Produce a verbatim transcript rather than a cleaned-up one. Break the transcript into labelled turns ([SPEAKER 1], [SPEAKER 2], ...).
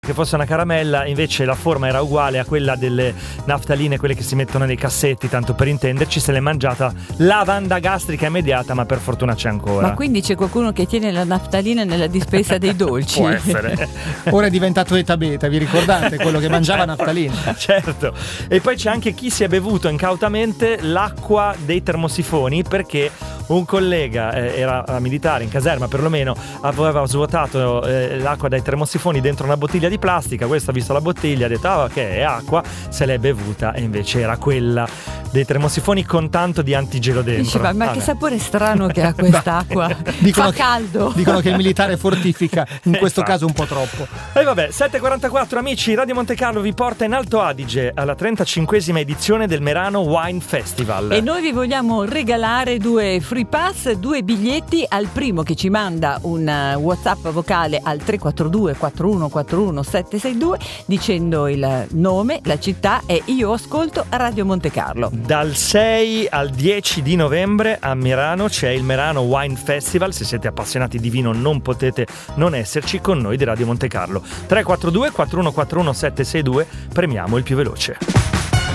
[SPEAKER 1] che fosse una caramella, invece la forma era uguale a quella delle naftaline, quelle che si mettono nei cassetti, tanto per intenderci. Se l'è mangiata lavanda gastrica immediata, ma per fortuna c'è ancora.
[SPEAKER 2] Ma quindi c'è qualcuno che tiene la naftalina nella dispensa dei dolci?
[SPEAKER 1] Può essere.
[SPEAKER 3] Ora è diventato Eta Beta, vi ricordate? Quello che mangiava naftalina.
[SPEAKER 1] Certo. E poi c'è anche chi si è bevuto incautamente l'acqua dei termosifoni, perché un collega eh, era militare in caserma, perlomeno aveva svuotato eh, l'acqua dai termosifoni dentro una bottiglia di plastica. Questo ha visto la bottiglia, ha detto ah ok, è acqua, se l'è bevuta, e invece era quella dei termosifoni con tanto di antigelo dentro.
[SPEAKER 2] Diceva, ma
[SPEAKER 1] Vabbè.
[SPEAKER 2] che sapore strano che ha quest'acqua.
[SPEAKER 3] Dicono
[SPEAKER 2] Fa
[SPEAKER 3] che,
[SPEAKER 2] caldo.
[SPEAKER 3] dicono che il militare fortifica, in questo
[SPEAKER 1] Esatto.
[SPEAKER 3] caso un po' troppo.
[SPEAKER 1] E vabbè, sette e quarantaquattro amici, Radio Monte Carlo vi porta in Alto Adige alla trentacinquesima edizione del Merano Wine Festival.
[SPEAKER 2] E noi vi vogliamo regalare due free pass, due biglietti al primo che ci manda un uh, WhatsApp vocale al tre quattro due quattro uno quattro uno sette sei due dicendo il nome, la città e io ascolto Radio Monte Carlo.
[SPEAKER 1] Dal sei al dieci di novembre a Merano c'è il Merano Wine Festival. Se siete appassionati di vino non potete non esserci con noi di Radio Monte Carlo. tre quattro due quattro uno quattro uno sette sei due, premiamo il più veloce.